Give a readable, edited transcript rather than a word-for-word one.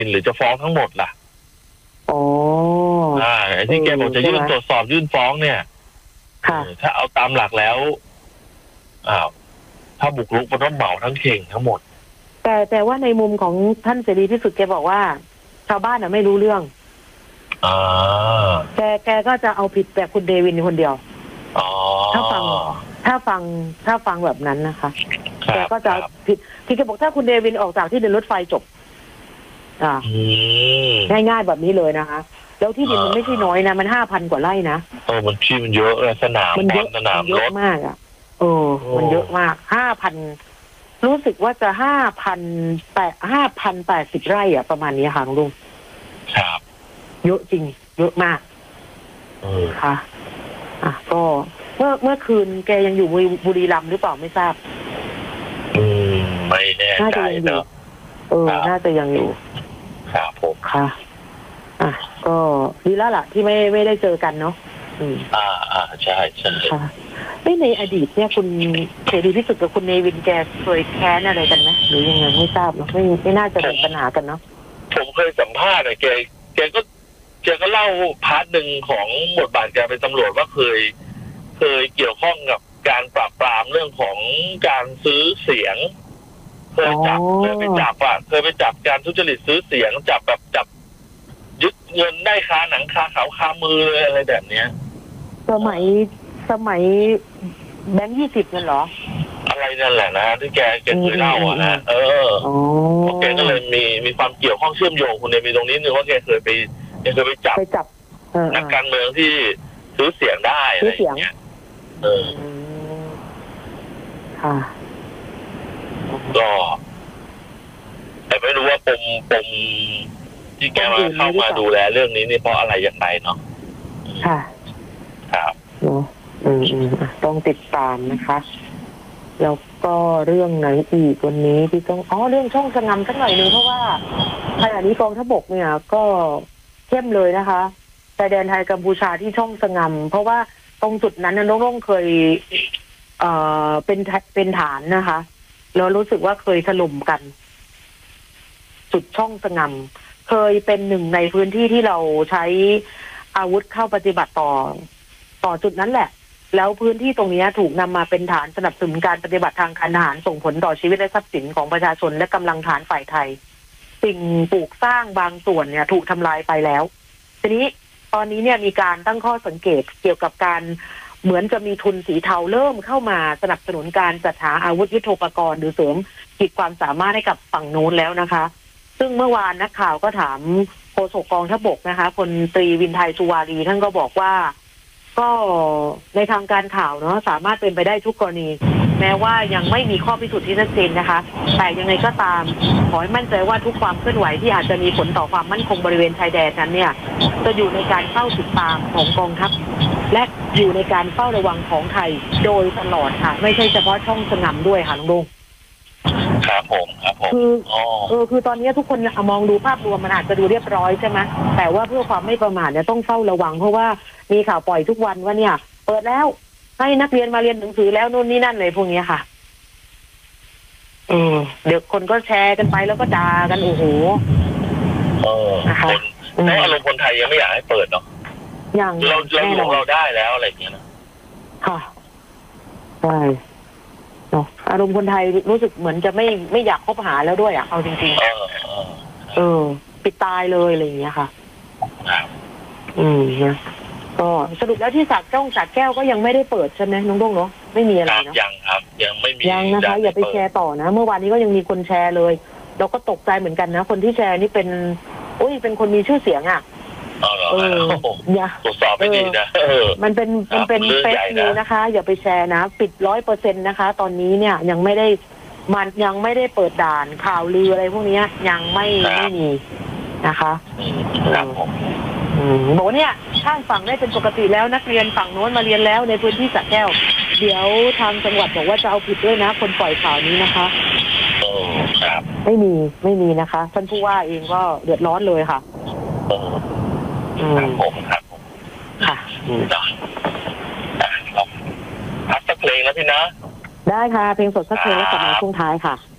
หรือจะฟ้องทั้งหมดล่ะอ๋อไอ้ที่แกบอกจะยื่นตรวจสอบยื่นฟ้องเนี่ยถ้าเอาตามหลักแล้วถ้าบุกรุกมันต้องเหมาทั้งเข่งทั้งหมดแต่ว่าในมุมของท่านเสรีพิสุทธิ์แกบอกว่าชาวบ้านไม่รู้เรื่องแกก็จะเอาผิดแต่คุณเดวินคนเดียวถ้าฟังแบบนั้นนะคะแกก็จะผิดที่แกบอกถ้าคุณเดวินออกจากที่ดินรถไฟจบง่ายๆแบบนี้เลยนะคะแล้วที่ดินมันไม่ใช่น้อยนะมัน5,000 กว่าไร่นะมันที่มันเยอะสนามบอลสนามรถมากมันเยอะมาก5,000รู้สึกว่าจะ5,080 ไร่ประมาณนี้ค่ะลุงครับเยอะจริงเยอะมากค่ะก็เมื่อคืนแกยังอยู่บุรีรัมย์หรือเปล่าไม่ทราบไม่แน่ใจเนอะน่าจะยังอยู่ครับผมค่ะก็ดีแล้วล่ะที่ไม่ได้เจอกันเนาะใช่ค่ะในอดีตเนี่ยคุณเสรีพิสุทธิ์กับคุณเนวินแกเคยแค้นอะไรกันไหมหรือยังไงไม่ทราบเนาะไม่น่าจะมีปัญหากันเนาะผมเคยสัมภาษณ์แกก็เล่าพาร์ทหนึ่งของบทบาทแกเป็นตำรวจว่าเคยเกี่ยวข้องกับการปราบปรามเรื่องของการซื้อเสียงเคยไปจับการทุจริตซื้อเสียงจับยึดเงินได้คาหนังคาเขาคามือเลยอะไรแบบเนี้ยสมัยแบงค์20นั่นเหรออะไรนั่นแหละนะที่แกเคยเล่านะแกก็เลยมีความเกี่ยวข้องเชื่อมโยงคุณเนี่ยมีตรงนี้นึงว่าแกเคยไปจับนักการเมืองที่ซื้อเสียงได้อะไรอย่างเงี้ยค่ะก็แต่ไม่รู้ว่าปมที่แกมาเข้ามาดูแลเรื่องนี้นี่เพราะอะไรอย่างไรเนาะค่ะครับต้องติดตามนะคะแล้วก็เรื่องไหนอีกวันนี้ที่ต้องเรื่องช่องสงำสักหน่อยนึงเพราะว่าขณะนี้กองทัพบกเนี่ยก็เข้มเลยนะคะชายแดนไทยกัมพูชาที่ช่องสงำเพราะว่าตรงจุดนั้นน้องๆเคยเป็นฐานนะคะแล้วรู้สึกว่าเคยถล่มกันจุดช่องสงำเคยเป็นหนึ่งในพื้นที่ที่เราใช้อาวุธเข้าปฏิบัติต่อจุดนั้นแหละแล้วพื้นที่ตรงนี้ถูกนำมาเป็นฐานสนับสนุนการปฏิบัติทางการทหารส่งผลต่อชีวิตและทรัพย์สินของประชาชนและกำลังฐานฝ่ายไทยสิ่งปลูกสร้างบางส่วนเนี่ยถูกทำลายไปแล้วทีนี้ตอนนี้เนี่ยมีการตั้งข้อสังเกตเกี่ยวกับการเหมือนจะมีทุนสีเทาเริ่มเข้ามาสนับสนุนการจัดหาอาวุธยุทโธปกรณ์หรือเสริมขีดความสามารถให้กับฝั่งโน้นแล้วนะคะซึ่งเมื่อวานนักข่าวก็ถามโฆษกกองทัพบกนะคะพลตรีวินไทยสุวารีท่านก็บอกว่าก็ในทางการข่าวเนาะสามารถเป็นไปได้ทุกกรณีแม้ว่ายังไม่มีข้อพิสูจน์ที่ชัดเจนนะคะแต่ยังไงก็ตามขอให้มั่นใจว่าทุกความเคลื่อนไหวที่อาจจะมีผลต่อความมั่นคงบริเวณชายแดนนั้นเนี่ยจะอยู่ในการเฝ้าติดตามของกองทัพและอยู่ในการเฝ้าระวังของไทยโดยตลอดค่ะไม่ใช่เฉพาะช่องสงำด้วยค่ะลุงครับผมคือตอนนี้ทุกคนมองดูภาพรวมมันอาจจะดูเรียบร้อยใช่ไหมแต่ว่าเพื่อความไม่ประมาทเนี่ยต้องเฝ้าระวังเพราะว่ามีข่าวปล่อยทุกวันว่าเนี่ยเปิดแล้วให้นักเรียนมาเรียนหนังสือแล้วนู่นนี่นั่นเลยพวกนี้ค่ะเดี๋ยวคนก็แชร์กันไปแล้วก็ด่ากันโอ้โหนะคะในอารมณ์คนไทยยังไม่อยากให้เปิดเนาะอย่างเราได้แล้วอะไรอย่างเงี้ยนะค่ะใช่อารมณ์คนไทยรู้สึกเหมือนจะไม่อยากคบหาแล้วด้วยเอาจริงๆปิดตายเลยอะไรอย่างเงี้ยค่ะนะก็สรุปแล้วที่สระแก้วก็ยังไม่ได้เปิดใช่ไหมน้องด้งเนาะไม่มีอะไรเนาะยังครับยังไม่มียังนะคะอย่าไปแชร์ต่อนะเมื่อวานนี้ก็ยังมีคนแชร์เลยเราก็ตกใจเหมือนกันนะคนที่แชร์นี่เป็นคนมีชื่อเสียงตรวจสอบไม่ดีนะมันเป็นเฟซนิวนะคะอย่าไปแชร์นะปิด 100% นะคะตอนนี้เนี่ยยังไม่ได้เปิดด่านข่าวลืออะไรพวกนี้ยังไม่มีนะคะบอกเนี่ยข้ามฝั่งได้เป็นปกติแล้วนักเรียนฝั่งโน้นมาเรียนแล้วในพื้นที่สระแก้วเดี๋ยวทางจังหวัดบอกว่าจะเอาผิดด้วยนะคนปล่อยข่าวนี้นะคะไม่มีนะคะท่านผู้ว่าเองก็เดือดร้อนเลยค่ะครับผมค่ะพักสักเพลงแล้วพี่นะได้ค่ะเพลงสดสักเพลงแล้วกลับมาช่วงท้ายค่ะ